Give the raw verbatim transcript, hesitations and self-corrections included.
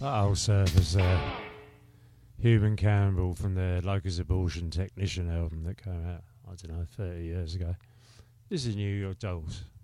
That'll serve as uh, Human Cannibal from the Locust Abortion Technician album that came out, I don't know, thirty years ago. This is New York Dolls.